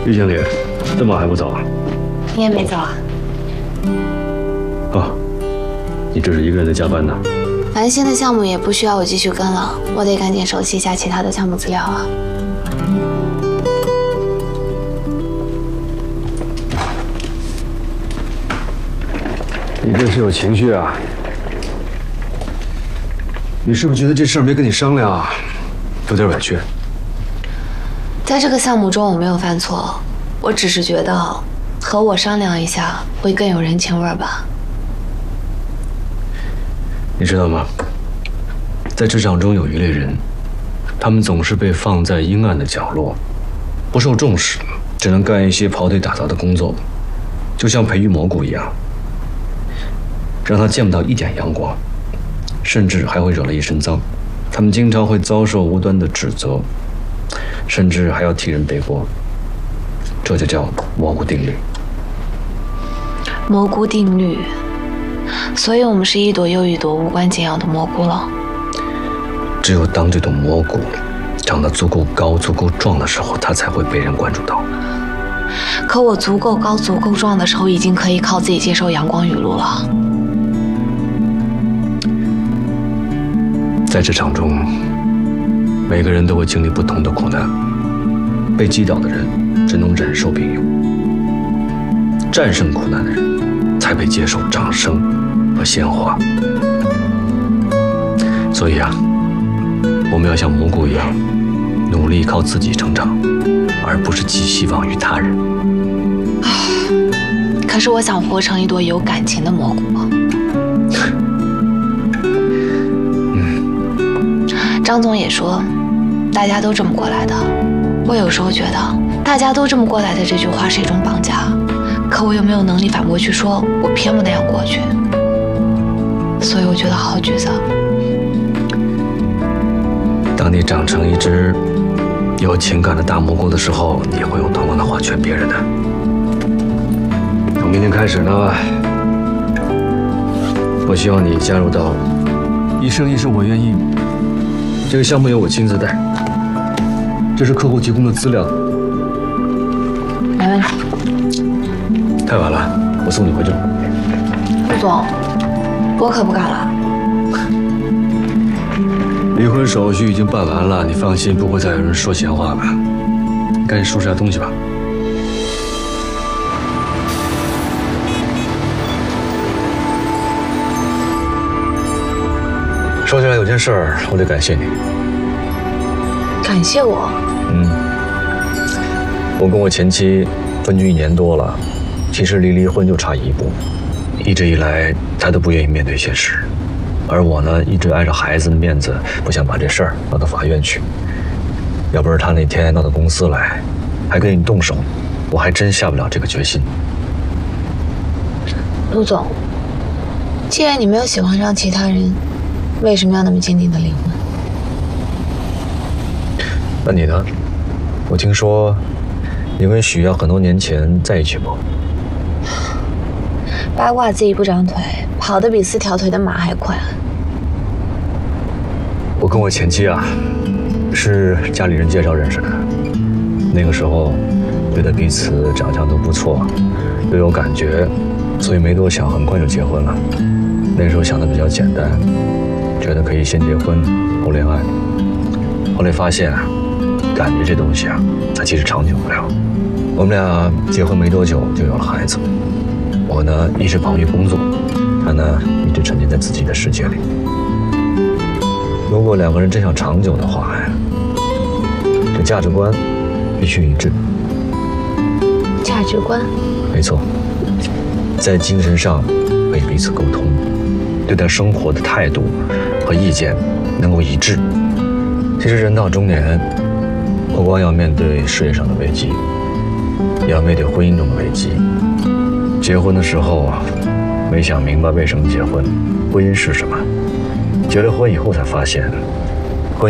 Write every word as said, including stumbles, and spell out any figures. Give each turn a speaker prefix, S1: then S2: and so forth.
S1: 于经理，这么还不走啊？
S2: 你也没走啊？
S1: 哦，你这是一个人在加班呢？
S2: 蓝星的项目也不需要我继续跟了，我得赶紧熟悉一下其他的项目资料啊。
S1: 你这是有情绪啊？你是不是觉得这事儿没跟你商量啊，有点委屈？
S2: 在这个项目中，我没有犯错，我只是觉得和我商量一下会更有人情味吧。
S1: 你知道吗？在职场中有一类人，他们总是被放在阴暗的角落，不受重视，只能干一些跑腿打杂的工作，就像培育蘑菇一样，让他见不到一点阳光，甚至还会惹了一身脏。他们经常会遭受无端的指责，甚至还要替人背锅，这就叫蘑菇定律。
S2: 蘑菇定律，所以我们是一朵又一朵无关紧要的蘑菇了。
S1: 只有当这朵蘑菇长得足够高、足够壮的时候，它才会被人关注到。
S2: 可我足够高、足够壮的时候，已经可以靠自己接受阳光雨露了。
S1: 在职场中，每个人都会经历不同的苦难，被击倒的人只能忍受平庸，战胜苦难的人才配接受掌声和鲜花。所以啊，我们要像蘑菇一样，努力靠自己成长，而不是寄希望于他人。
S2: 啊，可是我想活成一朵有感情的蘑菇。张总也说，大家都这么过来的。我有时候觉得，大家都这么过来的这句话是一种绑架，可我又没有能力反驳去说，我偏不那样过去，所以我觉得好沮丧。
S1: 当你长成一只有情感的大蘑菇的时候，你会用同样的话劝别人的。从明天开始呢，我希望你加入到一生一世我愿意。这个项目由我亲自带，这是客户提供的资料。
S2: 没问题。
S1: 太晚了，我送你回去。
S2: 陆总，我可不敢了。
S1: 离婚手续已经办完了，你放心，不会再有人说闲话了。你赶紧收拾下东西吧。说起来有件事儿，我得感谢你。
S2: 感谢我？
S1: 嗯，我跟我前妻分居一年多了，其实离离婚就差一步。一直以来，她都不愿意面对现实，而我呢，一直碍着孩子的面子，不想把这事儿闹到法院去。要不是她那天闹到公司来，还跟你动手，我还真下不了这个决心。
S2: 陆总，既然你没有喜欢上其他人，为什么要那么坚定的离婚？
S1: 那你呢？我听说你跟许耀很多年前在一起过。
S2: 八卦自己不长腿，跑得比四条腿的马还快。
S1: 我跟我前妻啊，是家里人介绍认识的。那个时候觉得彼此长相都不错，又有感觉，所以没多想，很快就结婚了。那时候想的比较简单，觉得可以先结婚后恋爱。后来发现啊，感觉这东西啊，它其实长久不了。我们俩结婚没多久就有了孩子，我呢一直忙于工作，他呢一直沉浸在自己的世界里。如果两个人真想长久的话呀，这价值观必须一致。
S2: 价值观？
S1: 没错，在精神上可以彼此沟通，对待生活的态度和意见能够一致。其实人到中年，不光要面对事业上的危机，也要面对婚姻中的危机。结婚的时候没想明白为什么结婚，婚姻是什么，结了婚以后才发现